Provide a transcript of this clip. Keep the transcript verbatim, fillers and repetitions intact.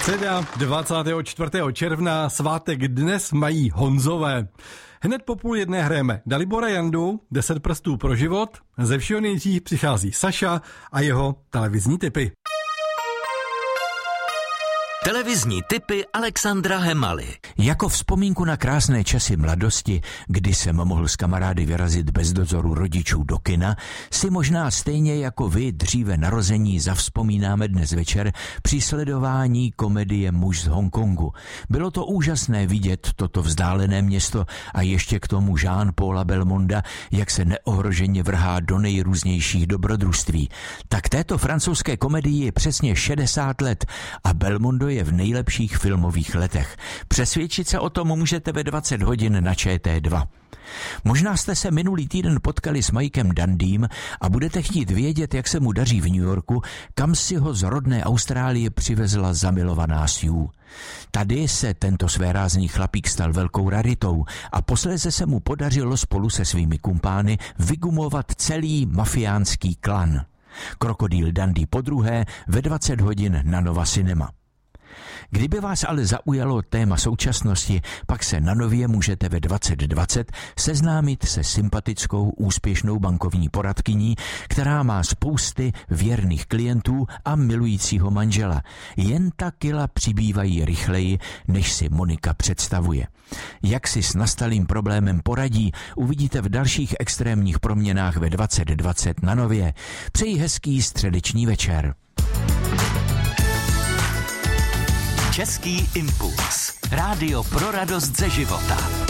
Středa dvacátého čtvrtého června, svátek dnes mají Honzové. Hned po půl jedné hrajeme Dalibora Jandu, deset prstů pro život, ze všeho nejdřív přichází Saša a jeho televizní tipy. Televizní tipy Alexandra Hemaly. Jako vzpomínku na krásné časy mladosti, kdy jsem mohl s kamarády vyrazit bez dozoru rodičů do kina, si možná stejně jako vy dříve narození zavzpomínáme dnes večer při sledování komedie Muž z Hongkongu. Bylo to úžasné vidět toto vzdálené město a ještě k tomu Jean-Paula Belmonda, jak se neohroženě vrhá do nejrůznějších dobrodružství. Tak této francouzské komedii je přesně šedesát let a Belmondo je v nejlepších filmových letech. Přesvědčit se o tom můžete ve dvacet hodin na Č T dva. Možná jste se minulý týden potkali s Mikem Dundym a budete chtít vědět, jak se mu daří v New Yorku, kam si ho z rodné Austrálie přivezla zamilovaná Sue. Tady se tento svérázný chlapík stal velkou raritou a posléze se mu podařilo spolu se svými kumpány vygumovat celý mafiánský klan. Krokodýl Dundee podruhé ve dvacet hodin na Nova Cinema. Kdyby vás ale zaujalo téma současnosti, pak se na Nově můžete ve dvacet dvacet seznámit se sympatickou úspěšnou bankovní poradkyní, která má spousty věrných klientů a milujícího manžela. Jen ta kila přibývají rychleji, než si Monika představuje. Jak si s nastalým problémem poradí, uvidíte v dalších extrémních proměnách ve dvacet dvacet na Nově. Přeji hezký středeční večer. Český impuls. Rádio pro radost ze života.